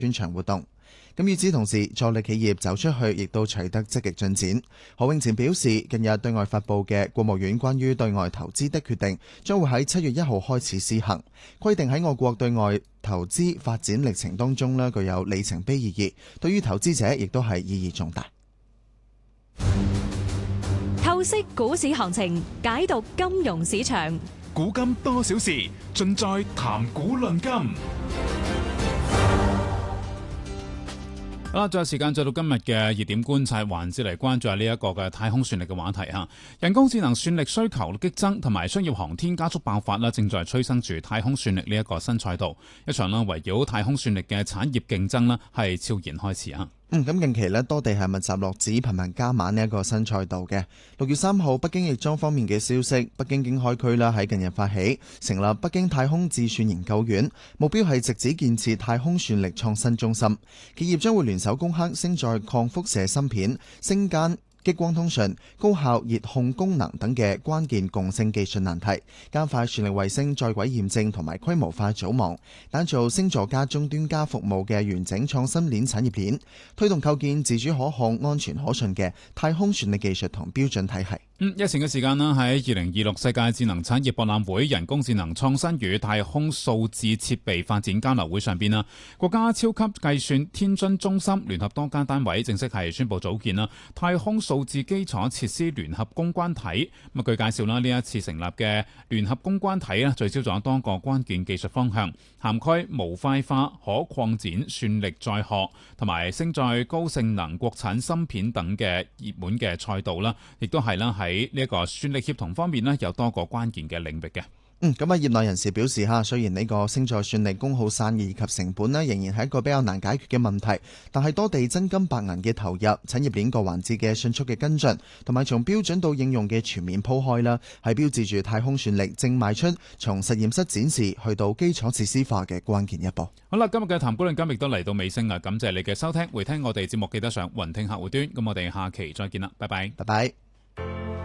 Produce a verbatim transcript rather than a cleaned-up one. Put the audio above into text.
宣傳活動。咁與此同時，助力企業走出去亦都取得積極進展。何永前表示，近日對外發布嘅國務院關於對外投資的決定，將會喺七月一號開始施行，規定喺我國對外投資發展歷程當中呢，具有里程碑意義，對於投資者亦都係意義重大。 透析股市行情，解讀金融市場， 古今多少事，盡在談股論金。好啦，再有時間再到今日嘅熱點觀察環節嚟關注下呢一個嘅太空算力嘅話題嚇。人工智能算力需求激增，同埋商業航天加速爆發啦，正在催生住太空算力呢一個新賽道。一場啦圍繞太空算力嘅產業競爭啦，係悄然開始嚇。 嗯，咁近期咧，多地係密集落指頻頻加碼呢一個新賽道嘅。六月三號，北京亦將方面嘅消息，北京經開區啦喺近日發起成立北京太空智算研究院，目標係直指建設太空算力創新中心。企業將會聯手攻克星載抗輻射芯片、星間激光通訊、高效熱控功能等嘅關鍵共性技術難題，加快算力衛星在軌驗證同埋規模化組網，打造星座加終端加服務嘅完整創新鏈產業鏈，推動構建自主可控、安全可信嘅太空算力技術同標準體系。 嗯，日前嘅時間啦，喺二零二六世界智能產業博覽會人工智能創新與太空數字設備發展交流會上邊啦，國家超級計算天津中心聯合多家單位正式係宣布組建啦太空數字基礎設施聯合攻關體。咁啊，據介紹啦，呢一次成立嘅聯合攻關體咧，聚焦咗多個關鍵技術方向，涵蓋模塊化、可擴展、算力載荷同埋星載高性能國產芯片等嘅熱門嘅賽道啦，亦都係啦喺呢一個算力協同方面呢，有多個關鍵嘅領域嘅。 嗯，咁啊，業內人士表示哈，雖然呢個星載算力功耗散熱以及成本呢，仍然係一個比較難解決嘅問題，但係多地真金白銀嘅投入、產業鏈各環節嘅迅速嘅跟進，同埋從標準到應用嘅全面鋪開啦，係標誌住太空算力正邁出從實驗室展示去到基礎設施化嘅關鍵一步。 好啦，今日嘅談股論金亦都嚟到尾聲啦，感謝你嘅收聽，回聽我哋節目記得上雲聽客戶端，咁我哋下期再見啦，拜拜， 拜拜。